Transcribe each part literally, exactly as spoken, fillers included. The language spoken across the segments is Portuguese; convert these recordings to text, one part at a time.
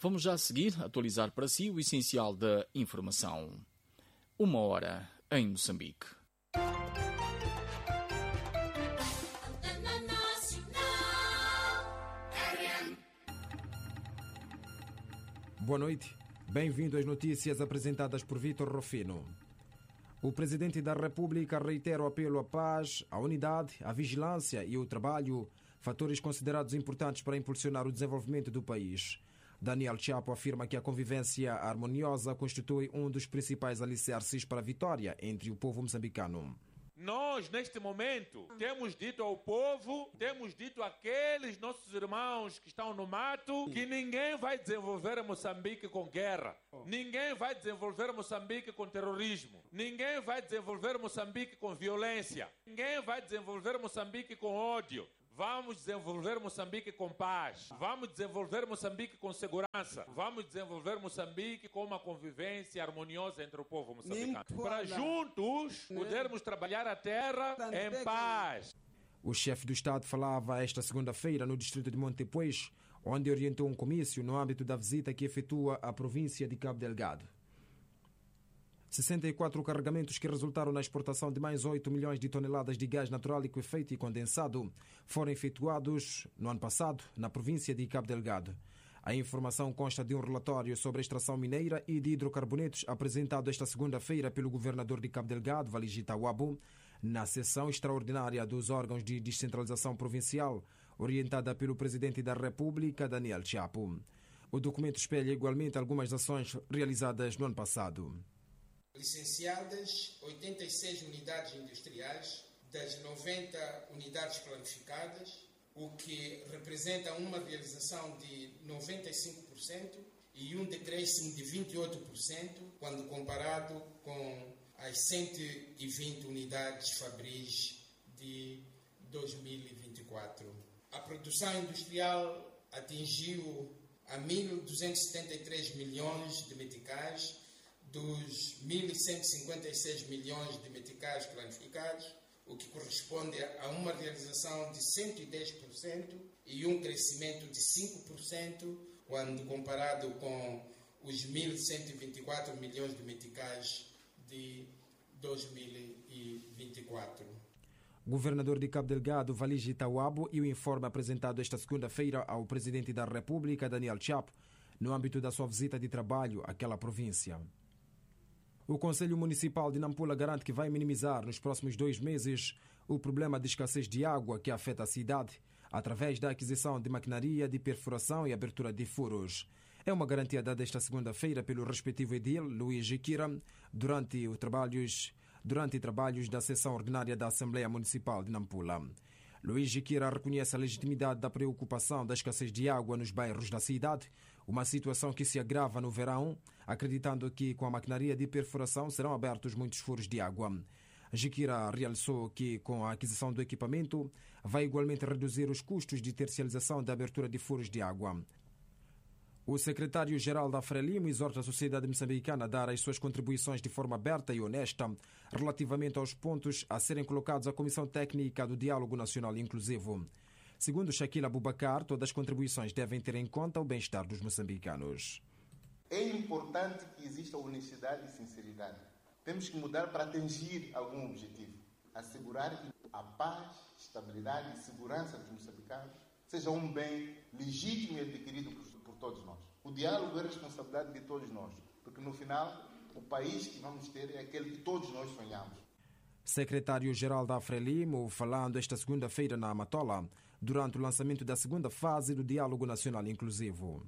Vamos já a seguir atualizar para si o essencial da informação. Uma hora em Moçambique. Boa noite. Bem-vindo às notícias apresentadas por Vítor Rufino. O Presidente da República reitera o apelo à paz, à unidade, à vigilância e ao trabalho, fatores considerados importantes para impulsionar o desenvolvimento do país. Daniel Chapo afirma que a convivência harmoniosa constitui um dos principais alicerces para a vitória entre o povo moçambicano. Nós, neste momento, temos dito ao povo, temos dito àqueles nossos irmãos que estão no mato, que ninguém vai desenvolver Moçambique com guerra. Ninguém vai desenvolver Moçambique com terrorismo. Ninguém vai desenvolver Moçambique com violência. Ninguém vai desenvolver Moçambique com ódio. Vamos desenvolver Moçambique com paz. Vamos desenvolver Moçambique com segurança. Vamos desenvolver Moçambique com uma convivência harmoniosa entre o povo moçambicano. Para juntos podermos trabalhar a terra em paz. O chefe do Estado falava esta segunda-feira no distrito de Montepuez, onde orientou um comício no âmbito da visita que efetua à província de Cabo Delgado. sessenta e quatro carregamentos que resultaram na exportação de mais oito milhões de toneladas de gás natural liquefeito e condensado foram efetuados no ano passado na província de Cabo Delgado. A informação consta de um relatório sobre a extração mineira e de hidrocarbonetos apresentado esta segunda-feira pelo governador de Cabo Delgado, Valigi Tawabo, na sessão extraordinária dos órgãos de descentralização provincial, orientada pelo Presidente da República, Daniel Chapo. O documento espelha igualmente algumas ações realizadas no ano passado. Licenciadas oitenta e seis unidades industriais das noventa unidades planificadas, o que representa uma realização de noventa e cinco por cento e um decréscimo de vinte e oito por cento quando comparado com as cento e vinte unidades fabris de dois mil e vinte e quatro. A produção industrial atingiu a mil duzentos e setenta e três milhões de meticais, dos mil cento e cinquenta e seis milhões de meticais planificados, o que corresponde a uma realização de cento e dez por cento e um crescimento de cinco por cento quando comparado com os mil cento e vinte e quatro milhões de meticais de dois mil e vinte e quatro. Governador de Cabo Delgado, Valigi Tawabo, e o informe apresentado esta segunda-feira ao Presidente da República, Daniel Chapo, no âmbito da sua visita de trabalho àquela província. O Conselho Municipal de Nampula garante que vai minimizar nos próximos dois meses o problema de escassez de água que afeta a cidade, através da aquisição de maquinaria de perfuração e abertura de furos. É uma garantia dada esta segunda-feira pelo respectivo edil, Luís Jiquira, durante, o trabalhos, durante trabalhos da sessão ordinária da Assembleia Municipal de Nampula. Luís Jiquira reconhece a legitimidade da preocupação da escassez de água nos bairros da cidade, uma situação que se agrava no verão, acreditando que com a maquinaria de perfuração serão abertos muitos furos de água. Jiquira realçou que, com a aquisição do equipamento, vai igualmente reduzir os custos de tercialização da abertura de furos de água. O secretário-geral da Frelimo exorta a sociedade moçambicana a dar as suas contribuições de forma aberta e honesta relativamente aos pontos a serem colocados à Comissão Técnica do Diálogo Nacional Inclusivo. Segundo Shaquille Abubakar, todas as contribuições devem ter em conta o bem-estar dos moçambicanos. É importante que exista honestidade e sinceridade. Temos que mudar para atingir algum objetivo. Assegurar que a paz, estabilidade e segurança dos moçambicanos seja um bem legítimo e adquirido por, por todos nós. O diálogo é responsabilidade de todos nós, porque no final o país que vamos ter é aquele que todos nós sonhamos. Secretário-geral da Frelimo, falando esta segunda-feira na Amatola, durante o lançamento da segunda fase do Diálogo Nacional Inclusivo.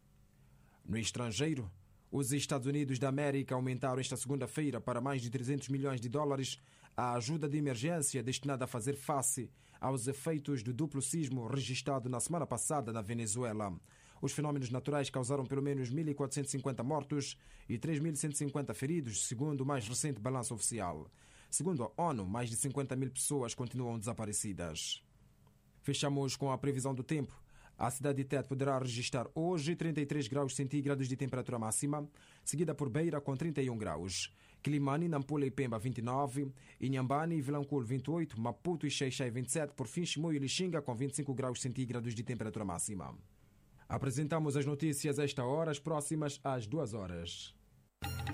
No estrangeiro, os Estados Unidos da América aumentaram esta segunda-feira para mais de trezentos milhões de dólares a ajuda de emergência destinada a fazer face aos efeitos do duplo sismo registrado na semana passada na Venezuela. Os fenómenos naturais causaram pelo menos mil quatrocentos e cinquenta mortos e três mil cento e cinquenta feridos, segundo o mais recente balanço oficial. Segundo a ONU, mais de cinquenta mil pessoas continuam desaparecidas. Fechamos com a previsão do tempo. A cidade de Tete poderá registrar hoje trinta e três graus centígrados de temperatura máxima, seguida por Beira com trinta e um graus. Quilimane, Nampula e Pemba vinte e nove, Inhambane e Vilanculo vinte e oito, Maputo e Xai-Xai vinte e sete, por fim Chimoio e Lixinga com vinte e cinco graus centígrados de temperatura máxima. Apresentamos as notícias a esta hora, as próximas às duas horas.